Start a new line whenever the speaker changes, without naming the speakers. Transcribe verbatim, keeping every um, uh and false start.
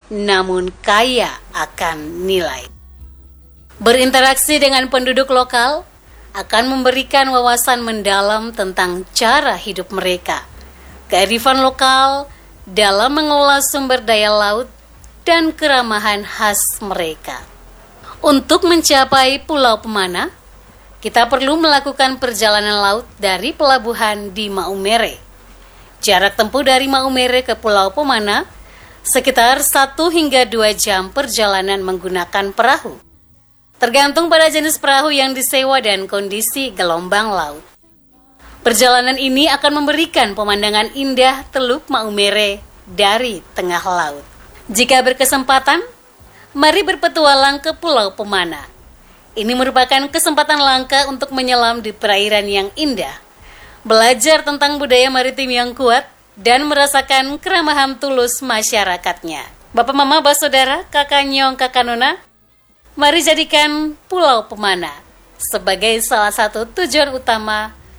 namun kaya akan nilai. Berinteraksi dengan penduduk lokal akan memberikan wawasan mendalam tentang cara hidup mereka, kearifan lokal dalam mengelola sumber daya laut, dan keramahan khas mereka. Untuk mencapai Pulau Pemana, kita perlu melakukan perjalanan laut dari pelabuhan di Maumere. Jarak tempuh dari Maumere ke Pulau Pemana sekitar satu hingga dua jam perjalanan menggunakan perahu. Tergantung pada jenis perahu yang disewa dan kondisi gelombang laut. Perjalanan ini akan memberikan pemandangan indah Teluk Maumere dari tengah laut. Jika berkesempatan, mari berpetualang ke Pulau Pemana. Ini merupakan kesempatan langka untuk menyelam di perairan yang indah, belajar tentang budaya maritim yang kuat, dan merasakan keramahan tulus masyarakatnya. Bapak, Mama, Bapak, Saudara, Kakak Nyong, Kakak Nona, mari jadikan Pulau Pemana sebagai salah satu tujuan utama